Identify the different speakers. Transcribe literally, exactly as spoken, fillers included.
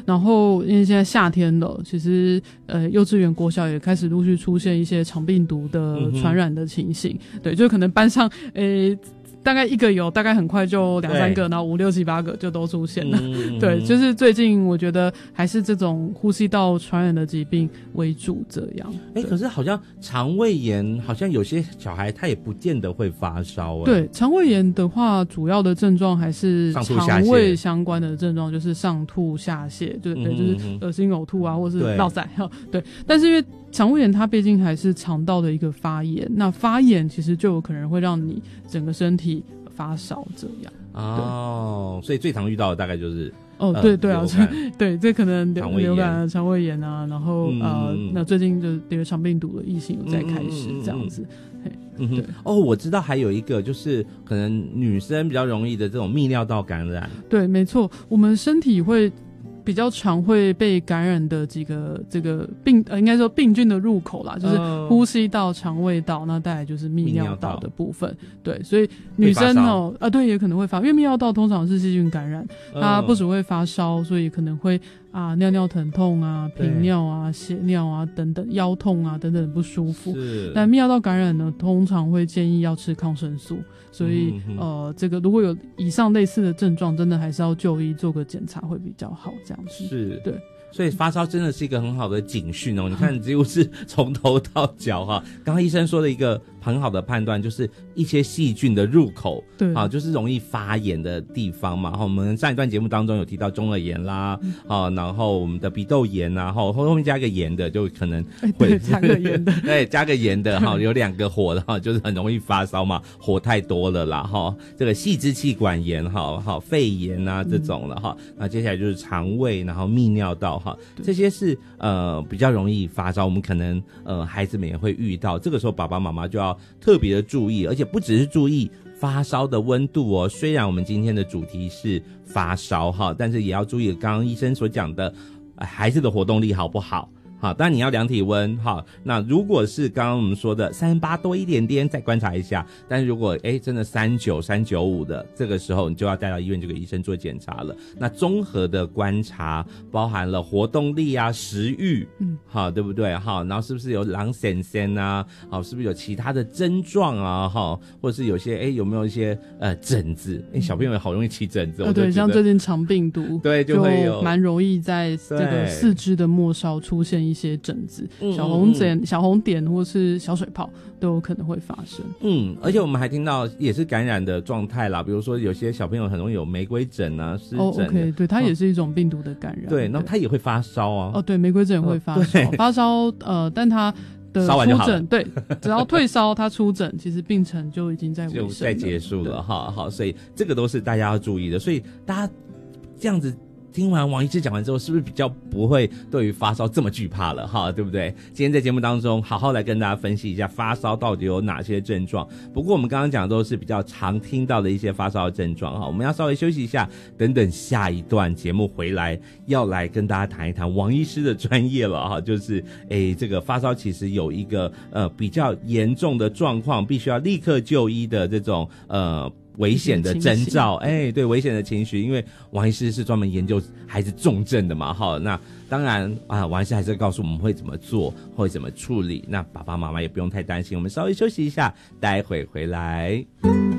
Speaker 1: 然后因为现在夏天了，其实呃幼稚园国小也开始陆续出现一些肠病毒的传染的情形、嗯、对，就可能班上诶大概一个有，大概很快就两三个，然后五六七八个就都出现了、嗯、对，就是最近我觉得还是这种呼吸道传染的疾病为主这样。
Speaker 2: 哎、欸，可是好像肠胃炎好像有些小孩他也不见得会发烧。
Speaker 1: 对，肠胃炎的话主要的症状还是肠胃相关的症状，就是上吐下泻，对对、嗯，就是恶心呕吐啊，或是落腮，对。但是因为肠胃炎它毕竟还是肠道的一个发炎，那发炎其实就有可能会让你整个身体发烧这样。
Speaker 2: 哦，所以最常遇到的大概就是
Speaker 1: 哦，对对啊，对，这可能流流感啊、肠胃炎啊，然后、嗯、呃，那最近就因为肠病毒的疫情有在开始这样子。嗯
Speaker 2: 嗯哼，哦，我知道还有一个就是可能女生比较容易的这种泌尿道感染。
Speaker 1: 对，没错，我们身体会比较常会被感染的几个这个病呃，应该说病菌的入口啦，就是呼吸道、肠胃道，那再来就是泌尿道的部分。对，所以女生哦，啊，对，也可能会发，因为泌尿道通常是细菌感染，它不只会发烧，所以可能会啊尿尿疼痛啊、频尿啊、血尿啊等等，腰痛啊等等的不舒服。但泌尿道感染呢，通常会建议要吃抗生素。所以、嗯、呃，这个如果有以上类似的症状，真的还是要就医做个检查会比较好，这样子。
Speaker 2: 是，
Speaker 1: 对。
Speaker 2: 所以发烧真的是一个很好的警讯哦！你看，几乎是从头到脚哈。刚刚医生说的一个很好的判断，就是一些细菌的入口，对啊，就是容易发炎的地方嘛。我们上一段节目当中有提到中耳炎啦，嗯、啊，然后我们的鼻窦炎啊，后后面加个炎的，就可能会、
Speaker 1: 欸、加个炎的，
Speaker 2: 对，加个炎的哈，有两个火的哈，就是很容易发烧嘛，火太多了啦哈。这个细支气管炎哈，哈，肺炎啊这种了哈。那、嗯、接下来就是肠胃，然后泌尿道。这些是呃比较容易发烧，我们可能呃孩子们也会遇到，这个时候爸爸妈妈就要特别的注意，而且不只是注意发烧的温度哦。虽然我们今天的主题是发烧哈，但是也要注意刚刚医生所讲的、呃、孩子的活动力好不好。好，当然你要量体温哈。那如果是刚刚我们说的三十八多一点点，再观察一下。但是如果哎真的三九、三九五的，这个时候你就要带到医院就给医生做检查了。那综合的观察包含了活动力啊、食欲，嗯，好，对不对？好，然后是不是有狼癣癣啊？好，是不是有其他的症状啊？哈，或者是有些哎有没有一些呃疹子？哎，小朋友好容易起疹子，
Speaker 1: 哦，对，像最近肠病毒，
Speaker 2: 对，就会有
Speaker 1: 蛮容易在这个四肢的末梢出现一些疹子，小红疹、嗯嗯、小红点或是小水泡都有可能会发生。
Speaker 2: 嗯，而且我们还听到也是感染的状态啦，比如说有些小朋友很容易有玫瑰疹啊、湿疹。哦
Speaker 1: ，OK， 对，它也是一种病毒的感染。
Speaker 2: 哦、对，然后它也会发烧啊。
Speaker 1: 哦，对，玫瑰疹会发烧，哦、发烧呃，但它的出疹，对，只要退烧，它出疹，其实病程就已经在尾声了，
Speaker 2: 就在结束了哈。好，所以这个都是大家要注意的。所以大家这样子。听完王医师讲完之后，是不是比较不会对于发烧这么惧怕了哈？对不对？今天在节目当中好好来跟大家分析一下发烧到底有哪些症状。不过我们刚刚讲的都是比较常听到的一些发烧的症状哈。我们要稍微休息一下，等等下一段节目回来要来跟大家谈一谈王医师的专业了哈。就是诶，这个发烧其实有一个呃比较严重的状况，必须要立刻就医的这种呃。危险的征兆，哎，对，危险的情绪，因为王医师是专门研究孩子重症的嘛，哈，那当然啊，王医师还是告诉我们会怎么做，会怎么处理，那爸爸妈妈也不用太担心，我们稍微休息一下，待会回来。